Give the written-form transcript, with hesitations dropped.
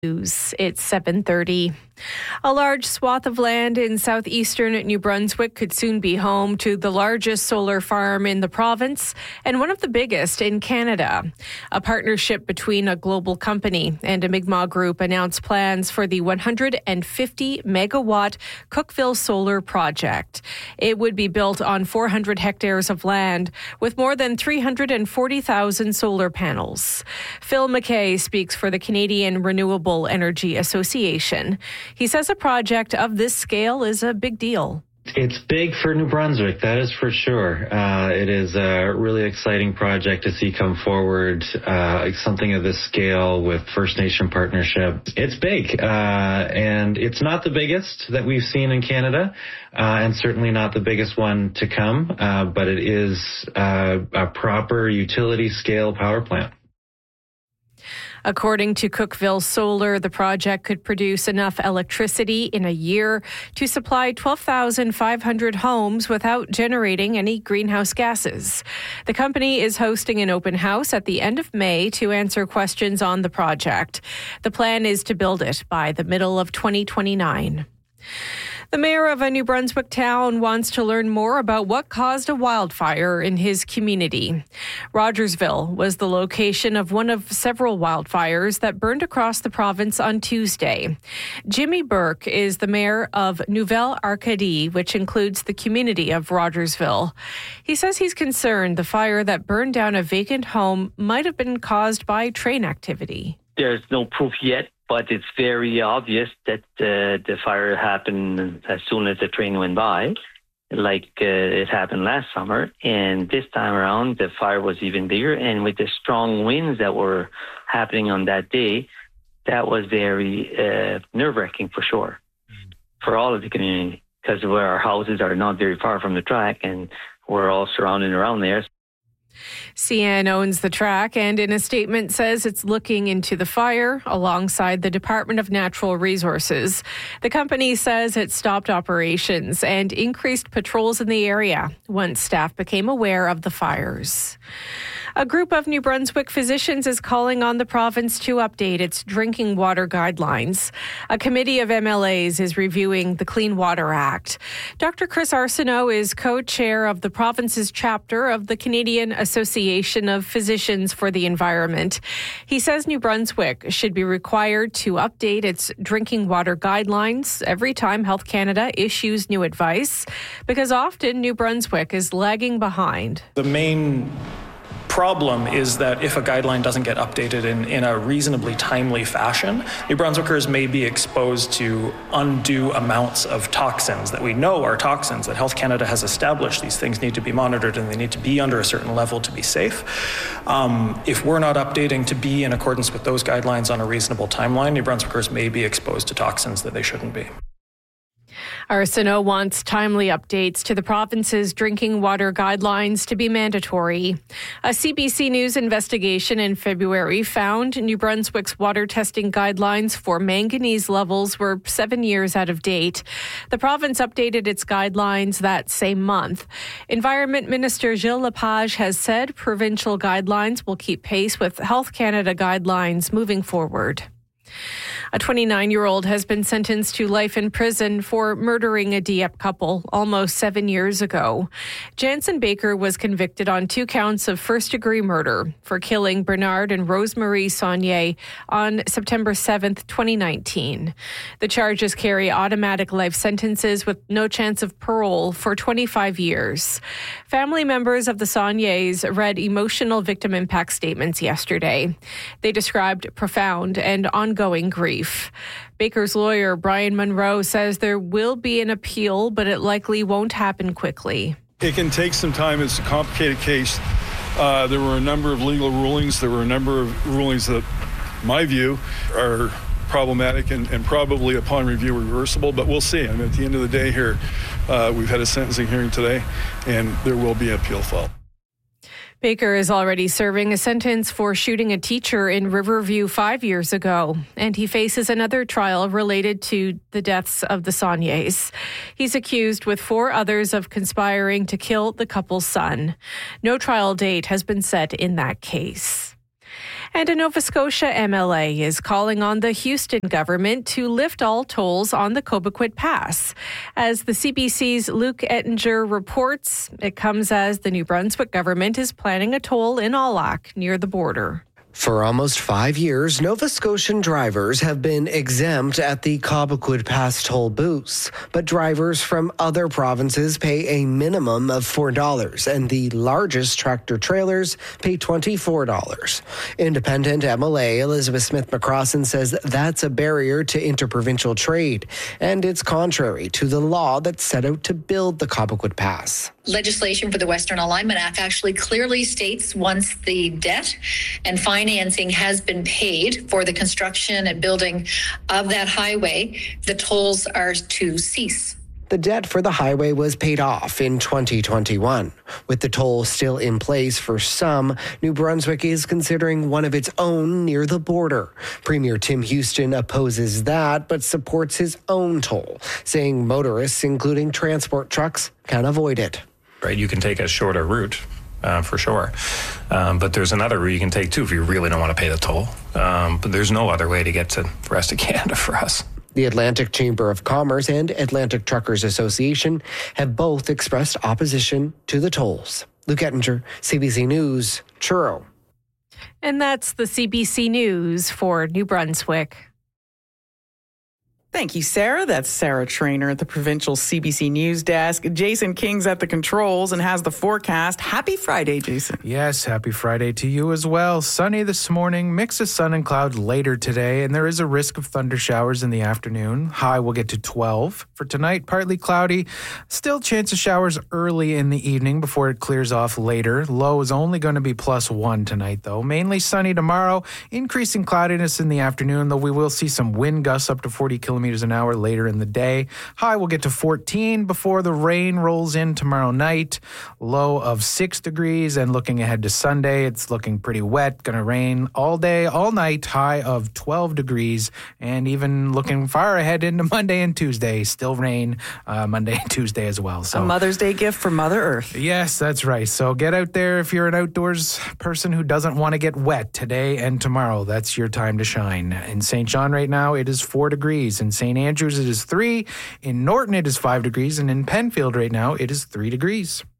News. It's 7:30. A large swath of land in southeastern New Brunswick could soon be home to the largest solar farm in the province and one of the biggest in Canada. A partnership between a global company and a Mi'kmaq group announced plans for the 150-megawatt Cookeville Solar Project. It would be built on 400 hectares of land with more than 340,000 solar panels. Phil McKay speaks for the Canadian Renewable Energy Association. He says a project of this scale is a big deal. It's big for New Brunswick, that is for sure. It is a really exciting project to see come forward, something of this scale with First Nation partnership. It's big, and it's not the biggest that we've seen in Canada, and certainly not the biggest one to come, but it is a proper utility scale power plant. According to Cookeville Solar, the project could produce enough electricity in a year to supply 12,500 homes without generating any greenhouse gases. The company is hosting an open house at the end of May to answer questions on the project. The plan is to build it by the middle of 2029. The mayor of a New Brunswick town wants to learn more about what caused a wildfire in his community. Rogersville was the location of one of several wildfires that burned across the province on Tuesday. Jimmy Burke is the mayor of Nouvelle Arcadie, which includes the community of Rogersville. He says he's concerned the fire that burned down a vacant home might have been caused by train activity. There's no proof yet, but it's very obvious that the fire happened as soon as the train went by, like it happened last summer. And this time around, the fire was even bigger. And with the strong winds that were happening on that day, that was very nerve-wracking for sure, for all of the community, because our houses are not very far from the track, and we're all surrounded around there. CN owns the track and in a statement says it's looking into the fire alongside the Department of Natural Resources. The company says it stopped operations and increased patrols in the area once staff became aware of the fires. A group of New Brunswick physicians is calling on the province to update its drinking water guidelines. A committee of MLAs is reviewing the Clean Water Act. Dr. Chris Arsenault is co-chair of the province's chapter of the Canadian Association of Physicians for the Environment. He says New Brunswick should be required to update its drinking water guidelines every time Health Canada issues new advice, because often New Brunswick is lagging behind. The main problem is that if a guideline doesn't get updated in a reasonably timely fashion, New Brunswickers may be exposed to undue amounts of toxins that we know are toxins, that Health Canada has established. These things need to be monitored and they need to be under a certain level to be safe. If we're not updating to be in accordance with those guidelines on a reasonable timeline, New Brunswickers may be exposed to toxins that they shouldn't be. Arsenault wants timely updates to the province's drinking water guidelines to be mandatory. A CBC News investigation in February found New Brunswick's water testing guidelines for manganese levels were 7 years out of date. The province updated its guidelines that same month. Environment Minister Gilles Lepage has said provincial guidelines will keep pace with Health Canada guidelines moving forward. A 29-year-old has been sentenced to life in prison for murdering a Dieppe couple almost 7 years ago. Jansen Baker was convicted on 2 counts of first-degree murder for killing Bernard and Rosemarie Saunier on September 7th, 2019. The charges carry automatic life sentences with no chance of parole for 25 years. Family members of the Sauniers read emotional victim impact statements yesterday. They described profound and ongoing grief. Baker's lawyer, Brian Monroe, says there will be an appeal, but it likely won't happen quickly. It can take some time. It's a complicated case. There were a number of legal rulings. There were a number of rulings that, in my view, are problematic and probably upon review reversible, but we'll see. I mean, at the end of the day here, we've had a sentencing hearing today, and there will be an appeal filed. Baker is already serving a sentence for shooting a teacher in Riverview 5 years ago, and he faces another trial related to the deaths of the Sauniers. He's accused with 4 others of conspiring to kill the couple's son. No trial date has been set in that case. And a Nova Scotia MLA is calling on the Houston government to lift all tolls on the Cobequid Pass. As the CBC's Luke Ettinger reports, it comes as the New Brunswick government is planning a toll in Allac near the border. For almost 5 years, Nova Scotian drivers have been exempt at the Cobequid Pass toll booths, but drivers from other provinces pay a minimum of $4, and the largest tractor-trailers pay $24. Independent MLA Elizabeth Smith-McCrossan says that's a barrier to interprovincial trade, and it's contrary to the law that set out to build the Cobequid Pass. Legislation for the Western Alignment Act actually clearly states once the debt and financing has been paid for the construction and building of that highway, the tolls are to cease. The debt for the highway was paid off in 2021. With the toll still in place for some, New Brunswick is considering one of its own near the border. Premier Tim Houston opposes that, but supports his own toll, saying motorists, including transport trucks, can avoid it. Right, you can take a shorter route, for sure. But there's another route you can take, too, if you really don't want to pay the toll. But there's no other way to get to the rest of Canada for us. The Atlantic Chamber of Commerce and Atlantic Truckers Association have both expressed opposition to the tolls. Luke Ettinger, CBC News, Truro. And that's the CBC News for New Brunswick. Thank you, Sarah. That's Sarah Trainer at the Provincial CBC News Desk. Jason King's at the controls and has the forecast. Happy Friday, Jason. Yes, happy Friday to you as well. Sunny this morning, mix of sun and cloud later today, and there is a risk of thunder showers in the afternoon. High will get to 12. For tonight, partly cloudy. Still chance of showers early in the evening before it clears off later. Low is only going to be +1 tonight, though. Mainly sunny tomorrow. Increasing cloudiness in the afternoon, though we will see some wind gusts up to 40 kilometers an hour later in the day. High will get to 14 before the rain rolls in tomorrow night. Low of 6 degrees, and looking ahead to Sunday, it's looking pretty wet. Going to rain all day, all night. High of 12 degrees, and even looking far ahead into Monday and Tuesday, still rain Monday and Tuesday as well. So a Mother's Day gift for Mother Earth. Yes, that's right. So get out there if you're an outdoors person who doesn't want to get wet today and tomorrow. That's your time to shine. In St. John right now, it is 4 degrees. In St. Andrews, it is 3. In Norton, it is 5 degrees. And in Penfield right now, it is 3 degrees.